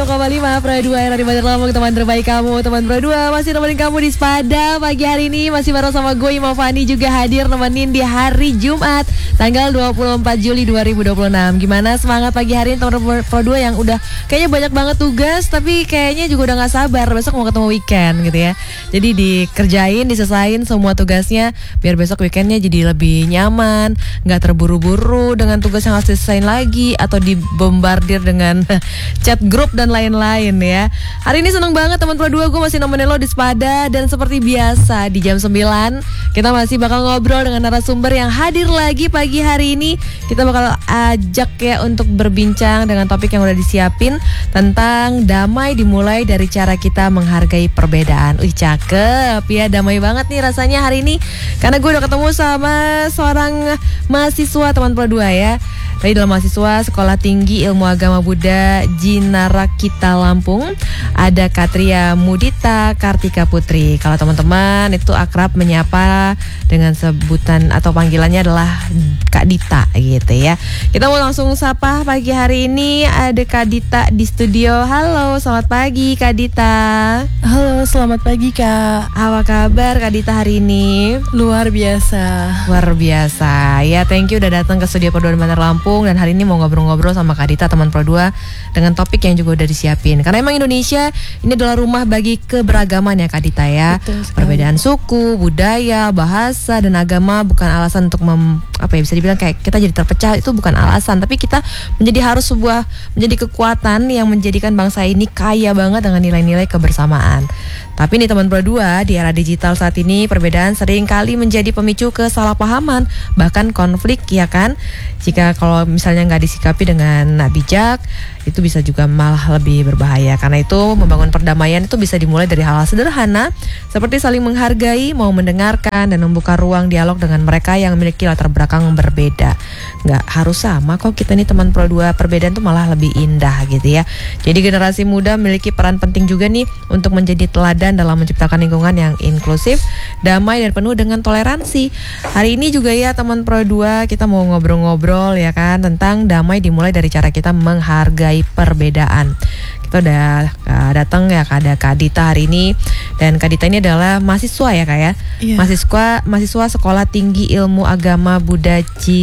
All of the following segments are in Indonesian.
101,5 Pro 2 era di Bandar Lampung, teman terbaik kamu. Teman Pro 2 masih nemenin kamu di Sepada pagi hari ini. Masih bareng sama gue Ima Fani, juga hadir nemenin di hari Jumat tanggal 24 Juli 2026. Gimana semangat pagi hari ini teman Pro 2 yang udah kayaknya banyak banget tugas, tapi kayaknya juga udah gak sabar besok mau ketemu weekend gitu ya. Jadi dikerjain, diselesain semua tugasnya biar besok weekendnya jadi lebih nyaman, gak terburu-buru dengan tugas yang harus diselesain lagi atau dibombardir dengan chat grup dan lain-lain ya. Hari ini seneng banget teman Pro 2, gue masih nemenin lo di Sepada. Dan seperti biasa di jam 9 kita masih bakal ngobrol dengan narasumber yang hadir lagi pagi hari ini. Kita bakal ajak ya untuk berbincang dengan topik yang udah disiapin tentang damai dimulai dari cara kita menghargai perbedaan. Cakep ya, damai banget nih rasanya hari ini karena gue udah ketemu sama seorang mahasiswa teman Pro 2 ya. Tadi dalam mahasiswa Sekolah Tinggi Ilmu Agama Buddha Jinarakita Lampung, ada Katria Mudita Kartika Putri. Kalau teman-teman itu akrab menyapa dengan sebutan atau panggilannya adalah Kak Dita gitu ya. Kita mau langsung sapa pagi hari ini, ada Kak Dita di studio. Halo, selamat pagi Kak Dita. Halo, selamat pagi Kak. Apa kabar Kak Dita hari ini? Luar biasa. Luar biasa. Ya, thank you udah datang ke studio Pro 2 Bandar Lampung. Dan hari ini mau ngobrol-ngobrol sama Kak Dita teman Pro 2 dengan topik yang juga udah disiapin. Karena emang Indonesia ini adalah rumah bagi keberagaman ya Kak Dita ya. Perbedaan suku, budaya, bahasa dan agama bukan alasan untuk bisa dibilang kayak kita jadi terpecah, itu bukan alasan, tapi kita menjadi menjadi kekuatan yang menjadikan bangsa ini kaya banget dengan nilai-nilai kebersamaan. Tapi nih teman Pro 2, di era digital saat ini perbedaan sering kali menjadi pemicu kesalahpahaman, bahkan konflik ya kan. Jika kalau misalnya nggak disikapi dengan bijak, itu bisa juga malah lebih berbahaya. Karena itu membangun perdamaian itu bisa dimulai dari hal-hal sederhana seperti saling menghargai, mau mendengarkan dan membuka ruang dialog dengan mereka yang memiliki latar belakang berbeda. Nggak harus sama kok kita nih teman Pro 2, perbedaan tuh malah lebih indah gitu ya. Jadi generasi muda memiliki peran penting juga nih untuk menjadi teladan dalam menciptakan lingkungan yang inklusif, damai dan penuh dengan toleransi. Hari ini juga ya teman Pro 2, kita mau ngobrol-ngobrol ya kan tentang damai dimulai dari cara kita menghargai perbedaan. Kita udah datang ya ada Kak Dita hari ini, dan Kak Dita ini adalah mahasiswa ya Kak ya. Iya. Mahasiswa Sekolah Tinggi Ilmu Agama Buddha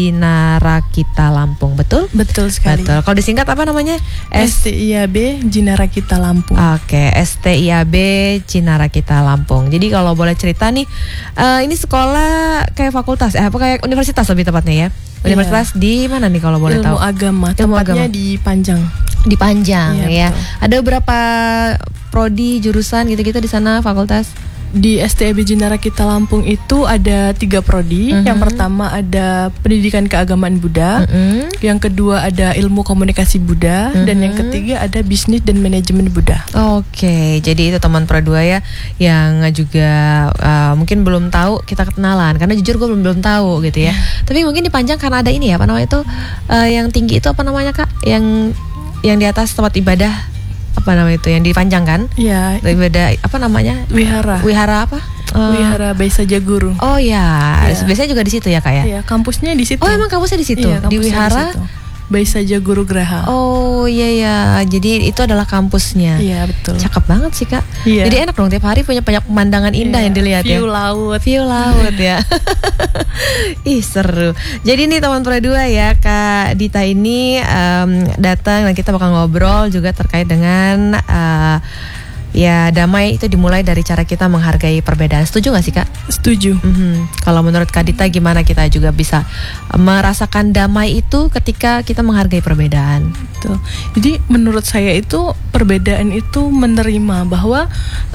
Jinarakita Lampung, betul? Betul sekali. Betul. Kalau disingkat apa namanya? STIAB Jinarakita Lampung. Oke, STIAB Jinarakita Lampung. Jadi kalau boleh cerita nih, ini sekolah kayak fakultas, apa kayak universitas lebih tepatnya ya? Universitas di mana nih kalau boleh tahu? Ilmu Agama. Tempatnya di Panjang. Di Panjang ya. Betul. Ada berapa prodi, jurusan gitu-gitu di sana fakultas? Di STIAB Jinarakita Lampung itu ada 3 prodi. Yang pertama ada Pendidikan Keagamaan Buddha. Yang kedua ada Ilmu Komunikasi Buddha. Dan yang ketiga ada Bisnis dan Manajemen Buddha. Oke, jadi itu teman Pro 2 ya yang juga mungkin belum tahu, kita kenalan. Karena jujur gue belum tahu gitu ya. Tapi mungkin di Panjang karena ada ini ya, apa namanya itu yang tinggi itu apa namanya Kak? Yang di atas tempat ibadah, apa namanya itu yang dipanjang kan? Iya. Ibadah apa namanya? Wihara apa? Wihara Baisaja Guru. Oh ya, biasanya juga di situ ya Kak ya? Iya, kampusnya di situ. Oh emang kampusnya di situ? Iya, di Wihara Baisaja Guru Graha. Oh iya, jadi itu adalah kampusnya. Iya betul. Cakep banget sih Kak. Iya. Jadi enak dong tiap hari punya banyak pemandangan indah yang dilihat ya. View laut ya. Ih seru. Jadi nih teman Pro 2 ya, Kak Dita ini datang dan kita bakal ngobrol juga terkait dengan ya damai itu dimulai dari cara kita menghargai perbedaan. Setuju gak sih Kak? Setuju. Kalau menurut Kak Dita gimana kita juga bisa merasakan damai itu ketika kita menghargai perbedaan? Betul. Jadi menurut saya itu perbedaan itu menerima bahwa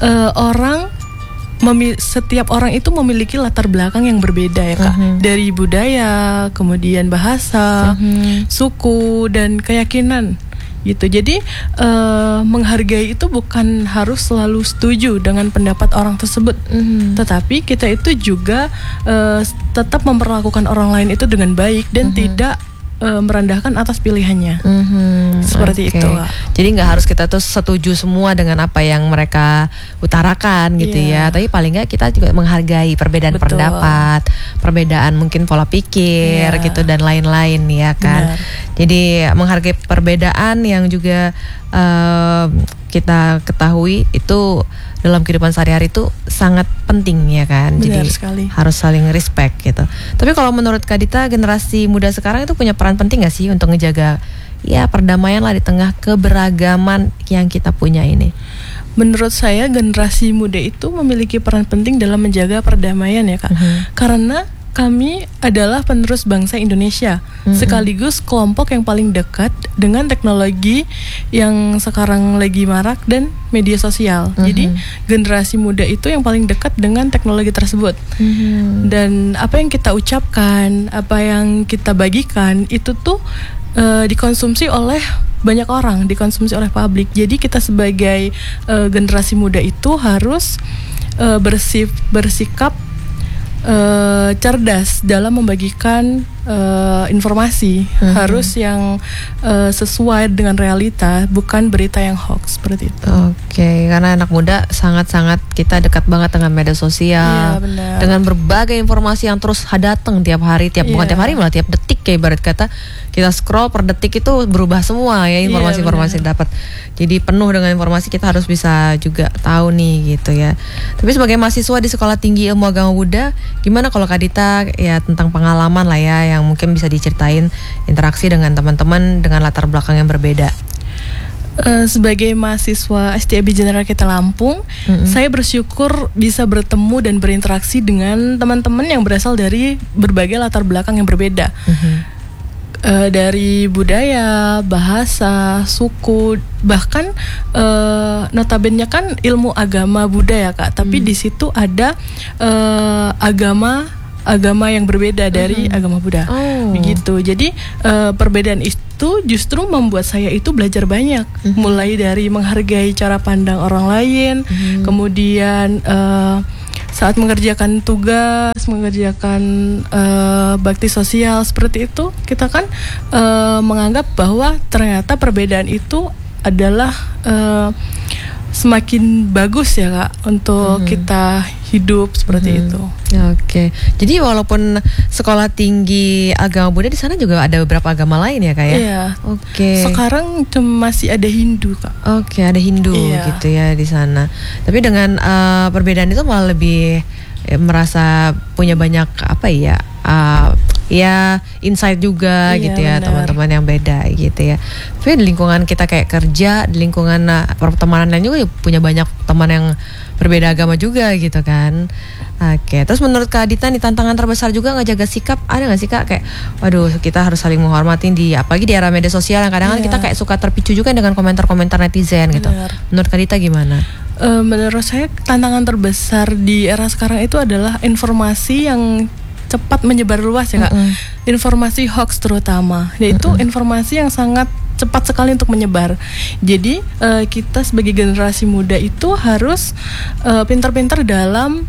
setiap orang itu memiliki latar belakang yang berbeda ya Kak. Dari budaya, kemudian bahasa, suku dan keyakinan gitu. Jadi menghargai itu bukan harus selalu setuju dengan pendapat orang tersebut, tetapi kita itu juga tetap memperlakukan orang lain itu dengan baik dan tidak merendahkan atas pilihannya. Seperti Oke. itu, Kak. Jadi nggak harus kita tuh setuju semua dengan apa yang mereka utarakan gitu ya. Tapi paling nggak kita juga menghargai perbedaan Betul. pendapat, perbedaan mungkin pola pikir Iya. gitu dan lain-lain ya kan. Benar. Jadi menghargai perbedaan yang juga kita ketahui itu dalam kehidupan sehari-hari itu sangat penting ya kan. Benar Jadi sekali. harus saling respect gitu. Tapi kalau menurut Kak Dita, generasi muda sekarang itu punya peran penting nggak sih untuk ngejaga ya perdamaian lah di tengah keberagaman yang kita punya ini? Menurut saya generasi muda itu memiliki peran penting dalam menjaga perdamaian ya, Kak. Karena kami adalah penerus bangsa Indonesia, sekaligus kelompok yang paling dekat dengan teknologi yang sekarang lagi marak dan media sosial. Jadi generasi muda itu yang paling dekat dengan teknologi tersebut. Dan apa yang kita ucapkan, apa yang kita bagikan itu tuh dikonsumsi oleh banyak orang, dikonsumsi oleh publik. Jadi kita sebagai generasi muda itu harus bersikap cerdas dalam membagikan informasi, harus yang sesuai dengan realita, bukan berita yang hoax seperti itu. Oke, karena anak muda sangat-sangat kita dekat banget dengan media sosial, Iya, benar. dengan berbagai informasi yang terus datang tiap hari, bukan Iya. tiap hari malah tiap detik kayak ibarat kata kita scroll per detik itu berubah semua ya informasi-informasi benar. dapat. Jadi penuh dengan informasi, kita harus bisa juga tahu nih gitu ya. Tapi sebagai mahasiswa di Sekolah Tinggi Ilmu Agama Buddha, gimana kalau Kak Dita ya tentang pengalaman lah ya yang mungkin bisa diceritain interaksi dengan teman-teman dengan latar belakang yang berbeda? Sebagai mahasiswa STIB General Kita Lampung, saya bersyukur bisa bertemu dan berinteraksi dengan teman-teman yang berasal dari berbagai latar belakang yang berbeda. Dari budaya, bahasa, suku, bahkan notabene kan ilmu agama Buddha ya, Kak. Tapi di situ ada agama yang berbeda dari agama Buddha. Begitu. Jadi perbedaan itu justru membuat saya itu belajar banyak, mulai dari menghargai cara pandang orang lain, kemudian saat mengerjakan tugas, mengerjakan bakti sosial seperti itu, kita kan menganggap bahwa ternyata perbedaan itu adalah semakin bagus ya, Kak, untuk kita hidup seperti itu. Oke, jadi walaupun Sekolah Tinggi Agama Buddha di sana juga ada beberapa agama lain ya, Kak ya? Iya. Oke. Sekarang masih ada Hindu, Kak. Oke, ada Hindu Iya. gitu ya di sana. Tapi dengan perbedaan itu malah lebih merasa punya banyak apa ya? Ya insight juga Iya, gitu ya, benar. teman-teman yang beda gitu ya. Tapi di lingkungan kita kayak kerja, di lingkungan pertemanan lain juga ya punya banyak teman yang berbeda agama juga gitu kan. Oke, terus menurut Kak Dita nih tantangan terbesar juga ngejaga sikap ada nggak sih, Kak? Kayak, waduh kita harus saling menghormati apalagi di era media sosial yang kadang-kadang Iya. kita kayak suka terpicu juga dengan komentar-komentar netizen gitu. Benar. Menurut Kak Dita gimana? Menurut saya tantangan terbesar di era sekarang itu adalah informasi yang cepat menyebar luas ya, Kak. Informasi hoax terutama, yaitu informasi yang sangat cepat sekali untuk menyebar. Jadi kita sebagai generasi muda itu harus pintar-pintar dalam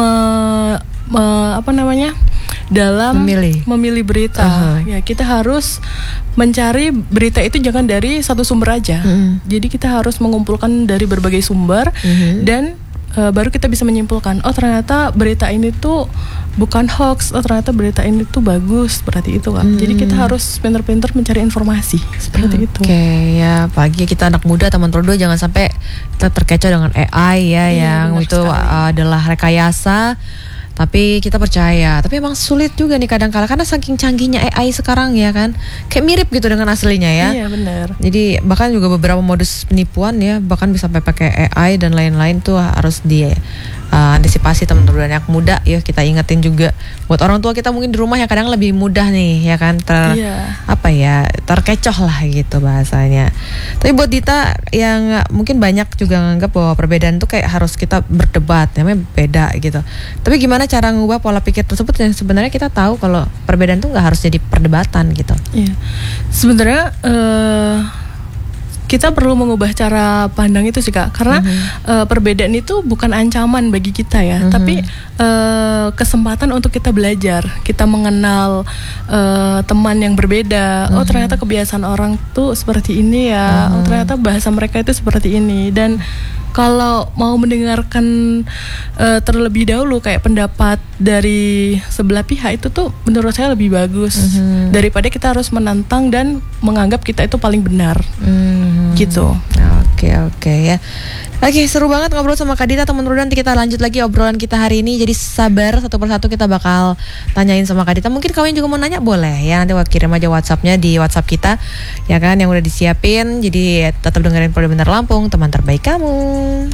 dalam memilih berita. Ya, kita harus mencari berita itu jangan dari satu sumber aja. Jadi kita harus mengumpulkan dari berbagai sumber dan baru kita bisa menyimpulkan, oh ternyata berita ini tuh bukan hoax, oh ternyata berita ini tuh bagus, seperti itu, Kak. Jadi kita harus pintar-pintar mencari informasi seperti itu. Oke, ya pagi kita anak muda teman Pro2 jangan sampai kita terkecoh dengan AI ya, yang itu adalah rekayasa. Tapi kita percaya, tapi emang sulit juga nih kadang-kala karena saking canggihnya AI sekarang ya kan, kayak mirip gitu dengan aslinya ya. Iya benar. Jadi bahkan juga beberapa modus penipuan ya, bahkan bisa sampai pakai AI dan lain-lain tuh harus antisipasi teman-teman anak muda ya. Kita ingetin juga buat orang tua kita mungkin di rumah yang kadang lebih mudah nih ya kan terkecoh lah gitu bahasanya. Tapi buat Dita yang mungkin banyak juga nganggap bahwa perbedaan tuh kayak harus kita berdebat, namanya beda gitu. Tapi gimana cara ngubah pola pikir tersebut yang sebenarnya kita tahu kalau perbedaan tuh nggak harus jadi perdebatan gitu. Iya. Sebenarnya kita perlu mengubah cara pandang itu sih Kak, karena perbedaan itu bukan ancaman bagi kita ya, tapi kesempatan untuk kita belajar, kita mengenal teman yang berbeda. Oh ternyata kebiasaan orang tuh seperti ini ya, oh ternyata bahasa mereka itu seperti ini. Dan kalau mau mendengarkan terlebih dahulu kayak pendapat dari sebelah pihak, itu tuh menurut saya lebih bagus daripada kita harus menantang dan menganggap kita itu paling benar. Gitu. Oke ya. Oke, seru banget ngobrol sama Kak Dita, teman Pro 2. Nanti kita lanjut lagi obrolan kita hari ini. Jadi sabar, satu persatu kita bakal tanyain sama Kak Dita. Mungkin kalian juga mau nanya boleh ya, nanti kirim aja WhatsApp-nya di WhatsApp kita ya kan, yang udah disiapin. Jadi tetap dengerin Pro 2 Bandar Lampung, teman terbaik kamu.